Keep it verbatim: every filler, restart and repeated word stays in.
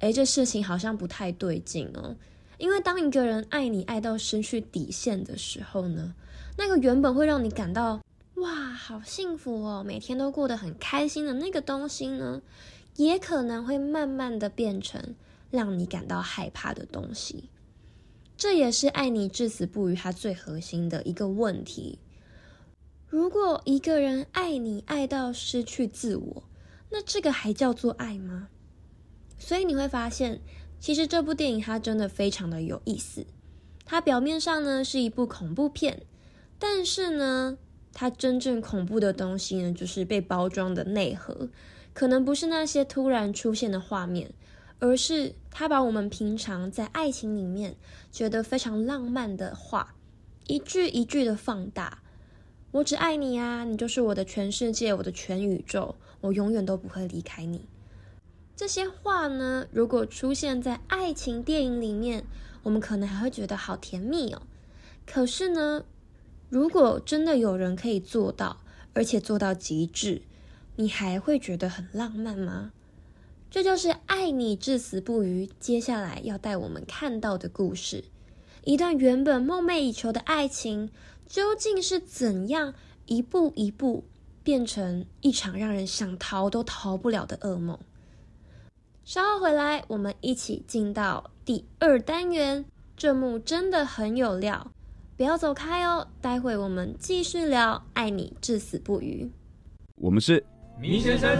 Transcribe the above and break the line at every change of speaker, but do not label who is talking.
诶，这事情好像不太对劲哦。因为当一个人爱你爱到失去底线的时候呢，那个原本会让你感到哇好幸福哦，每天都过得很开心的那个东西呢，也可能会慢慢的变成让你感到害怕的东西。这也是爱你至死不渝它最核心的一个问题。如果一个人爱你爱到失去自我，那这个还叫做爱吗？所以你会发现，其实这部电影它真的非常的有意思。它表面上呢是一部恐怖片，但是呢它真正恐怖的东西呢，就是被包装的内核，可能不是那些突然出现的画面，而是它把我们平常在爱情里面觉得非常浪漫的话，一句一句的放大。我只爱你啊，你就是我的全世界，我的全宇宙，我永远都不会离开你。这些话呢，如果出现在爱情电影里面，我们可能还会觉得好甜蜜哦。可是呢，如果真的有人可以做到，而且做到极致，你还会觉得很浪漫吗？这就是爱你至死不渝接下来要带我们看到的故事。一段原本梦寐以求的爱情，究竟是怎样一步一步变成一场让人想逃都逃不了的噩梦。稍后回来，我们一起进到第二单元，这幕真的很有料，不要走开哦，待会我们继续聊爱你至死不渝。
我们是
迷先生